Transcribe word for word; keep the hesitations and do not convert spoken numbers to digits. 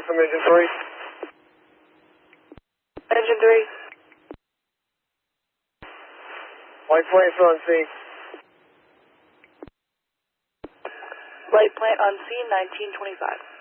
from engine three. Engine three. White plane still on scene. Light plant on scene, nineteen twenty-five.